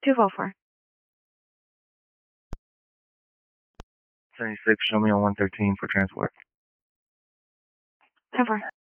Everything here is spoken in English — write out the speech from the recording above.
244. 76, show me on 113 for transport. 10-4.